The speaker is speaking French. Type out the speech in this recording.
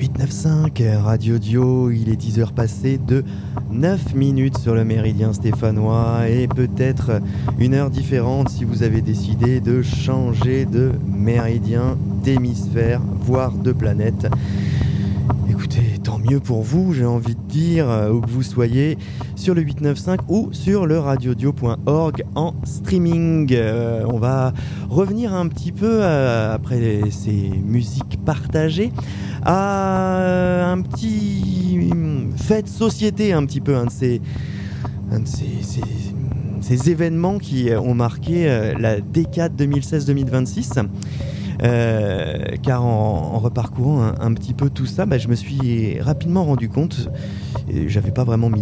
895 Radio Dio, il est 10h passé de 9 minutes sur le méridien stéphanois et peut-être une heure différente si vous avez décidé de changer de méridien, d'hémisphère, voire de planète. Écoutez, tant mieux pour vous, j'ai envie de dire, où que vous soyez, sur le 895 ou sur le radiodio.org en streaming. On va revenir un petit peu, après ces musiques partagées, à un petit fait de société, un petit peu, un de ces événements qui ont marqué la décade 2016-2026. Car en reparcourant un petit peu tout ça, je me suis rapidement rendu compte, j'avais pas vraiment mis